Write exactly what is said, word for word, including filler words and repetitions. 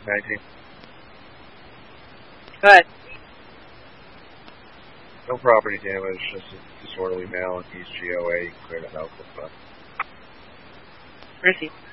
nineteen. Go ahead. No property damage, just a disorderly mail and he's G O A, clear the medical stuff. Mercy.